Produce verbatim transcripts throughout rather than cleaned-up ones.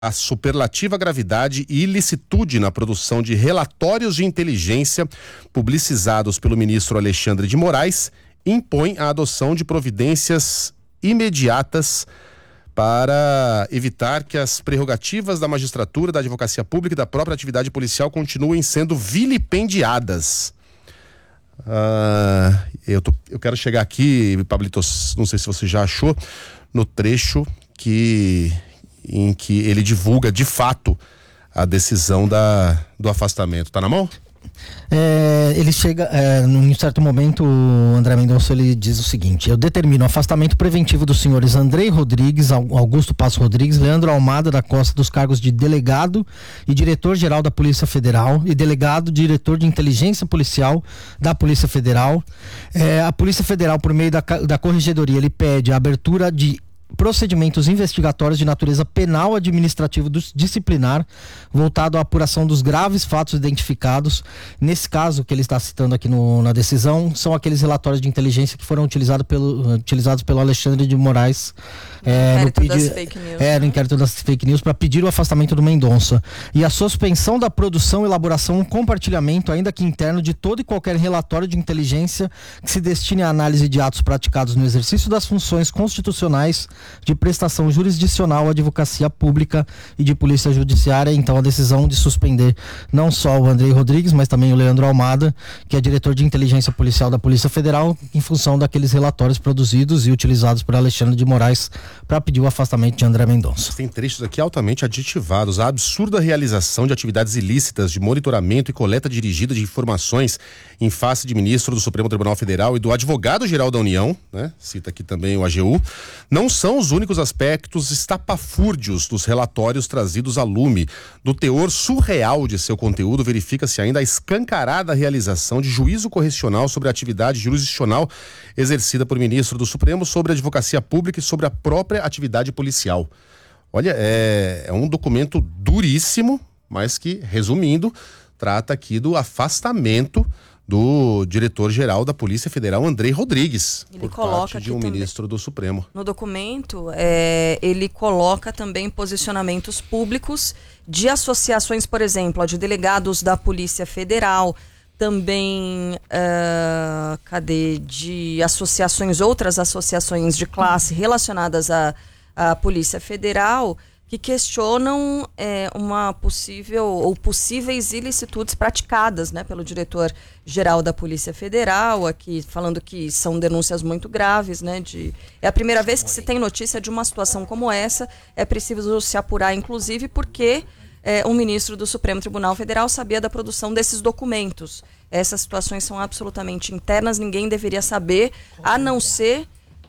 a superlativa gravidade e ilicitude na produção de relatórios de inteligência publicizados pelo ministro Alexandre de Moraes, impõe a adoção de providências imediatas para evitar que as prerrogativas da magistratura, da advocacia pública e da própria atividade policial continuem sendo vilipendiadas. Uh, eu, tô, eu quero chegar aqui, Pablitos, não sei se você já achou, no trecho que, em que ele divulga de fato a decisão da, do afastamento. Tá na mão? É, ele chega, é, num certo momento, o André Mendonça ele diz o seguinte: eu determino o afastamento preventivo dos senhores Andrei Rodrigues, Augusto Passo Rodrigues, Leandro Almada da Costa dos cargos de delegado e diretor-geral da Polícia Federal e delegado diretor de inteligência policial da Polícia Federal. É, a Polícia Federal, por meio da, da Corregedoria, ele pede a abertura de procedimentos investigatórios de natureza penal, administrativo, disciplinar, voltado à apuração dos graves fatos identificados. Nesse caso que ele está citando aqui no, na decisão, são aqueles relatórios de inteligência que foram utilizados pelo, utilizados pelo Alexandre de Moraes é, no, pedi- das fake news, é, no inquérito das fake news, para pedir o afastamento do Mendonça e a suspensão da produção, elaboração, compartilhamento, ainda que interno, de todo e qualquer relatório de inteligência que se destine à análise de atos praticados no exercício das funções constitucionais de prestação jurisdicional, advocacia pública e de polícia judiciária. Então a decisão de suspender não só o Andrei Rodrigues, mas também o Leandro Almada, que é diretor de inteligência policial da Polícia Federal, em função daqueles relatórios produzidos e utilizados por Alexandre de Moraes para pedir o afastamento de André Mendonça. Tem trechos aqui altamente aditivados: a absurda realização de atividades ilícitas de monitoramento e coleta dirigida de informações em face de ministro do Supremo Tribunal Federal e do advogado-geral da União, né? Cita aqui também o A G U, não são os únicos aspectos estapafúrdios dos relatórios trazidos a lume. Do teor surreal de seu conteúdo, verifica-se ainda a escancarada realização de juízo correcional sobre a atividade jurisdicional exercida por ministro do Supremo sobre a advocacia pública e sobre a própria atividade policial. Olha, é, é um documento duríssimo, mas que, resumindo, trata aqui do afastamento do diretor-geral da Polícia Federal, Andrei Rodrigues, ele por coloca parte de um ministro do Supremo. No documento, é, ele coloca também posicionamentos públicos de associações, por exemplo, de delegados da Polícia Federal, também uh, cadê, de associações, outras associações de classe relacionadas à, à Polícia Federal, que questionam é, uma possível ou possíveis ilicitudes praticadas, né, pelo diretor-geral da Polícia Federal, aqui falando que são denúncias muito graves, né, de, é a primeira vez que se tem notícia de uma situação como essa, é preciso se apurar, inclusive, porque é, o ministro do Supremo Tribunal Federal sabia da produção desses documentos. Essas situações são absolutamente internas, ninguém deveria saber, a não ser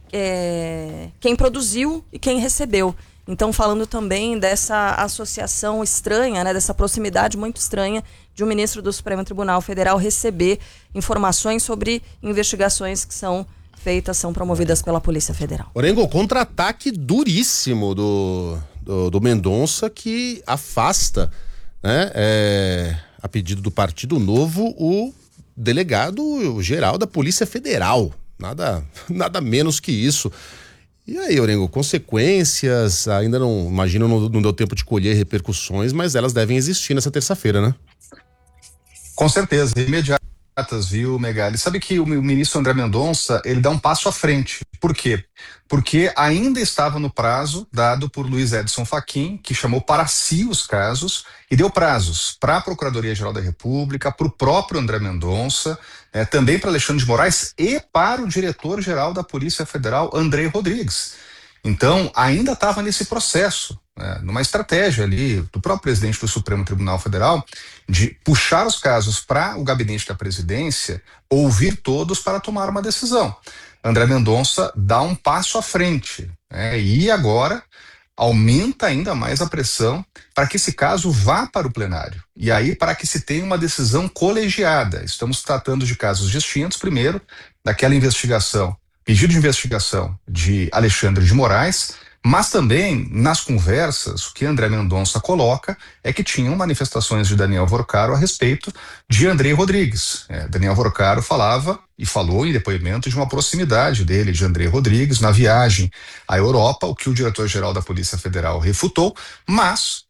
é, quem produziu e quem recebeu. Então, falando também dessa associação estranha, né, dessa proximidade muito estranha de um ministro do Supremo Tribunal Federal receber informações sobre investigações que são feitas, são promovidas pela Polícia Federal. Orengo, contra-ataque duríssimo do, do, do Mendonça, que afasta, né, é, a pedido do Partido Novo, o delegado geral da Polícia Federal. Nada, nada menos que isso. E aí, Orengo, consequências, ainda não, imagino, não, não deu tempo de colher repercussões, mas elas devem existir nessa terça-feira, né? Com certeza, imediatas, viu, Megali? Sabe que o ministro André Mendonça, ele dá um passo à frente. Por quê? Porque ainda estava no prazo dado por Luiz Edson Fachin, que chamou para si os casos e deu prazos para a Procuradoria-Geral da República, para o próprio André Mendonça, é, também para Alexandre de Moraes e para o diretor-geral da Polícia Federal, Andrei Rodrigues. Então, ainda estava nesse processo, né, numa estratégia ali do próprio presidente do Supremo Tribunal Federal de puxar os casos para o gabinete da presidência, ouvir todos para tomar uma decisão. André Mendonça dá um passo à frente, né, e agora aumenta ainda mais a pressão para que esse caso vá para o plenário. E aí para que se tenha uma decisão colegiada. Estamos tratando de casos distintos. Primeiro, daquela investigação, pedido de investigação de Alexandre de Moraes, Mas também, nas conversas, o que André Mendonça coloca é que tinham manifestações de Daniel Vorcaro a respeito de Andrei Rodrigues. É, Daniel Vorcaro falava e falou em depoimento de uma proximidade dele, de Andrei Rodrigues, na viagem à Europa, o que o diretor-geral da Polícia Federal refutou, mas